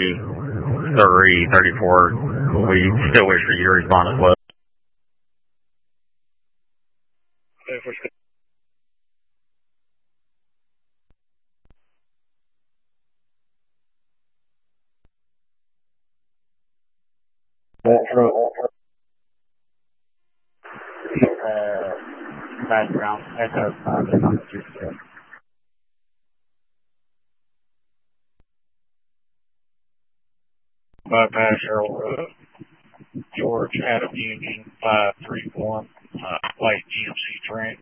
3334. We still wait for you to respond as well. Background echo 5. Bypass Earl George Adam Union 531 light GMC train.